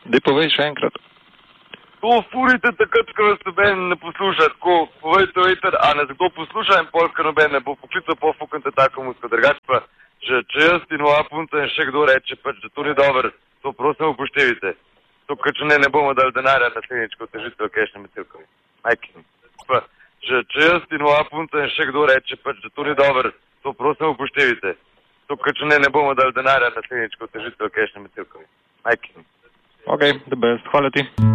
Daj povej še enkrat. To furite takrat, ko vas noben ne posluša, tako povejte veter, a ne kdo posluša in polka noben ne bo poklical, pofukante tako muziko. Drugače pa, če jaz in moja punca in še kdo reče, pač, da to ni dobro, to prosim upoštevite. To, ker če ne bomo dali denarja na slednjič, kot težite v kešnem metilkovi. Majkin. Pa, če jaz in moja punca in še kdo reče, pač, da to ni dobro, to prosim upoštevite. To, ker če ne bomo dali denarja na slednjič, kot težite v kešnem metilkovi. Majkin. Ok, the best. Hvala ti.